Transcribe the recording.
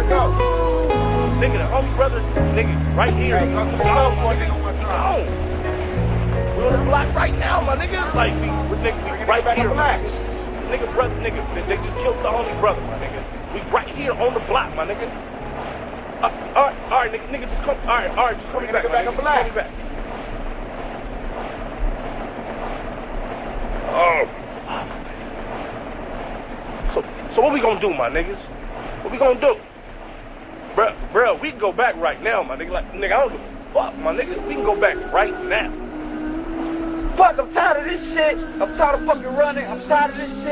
Nigga, the homie brother, nigga, right here. Hey, go. We're on the block right now, my nigga. Like, we right here. Nigga, brother, nigga, they just killed the homie brother, my nigga. We right here on the block, my nigga. Alright, nigga, just come. Alright, just call me back, my nigga. Just call me back. Oh. So what we gonna do, my niggas? What we gonna do? Bruh, we can go back right now, my nigga. Like, nigga, I don't give a fuck, my nigga. We can go back right now. Fuck, I'm tired of this shit. I'm tired of fucking running. I'm tired of this shit.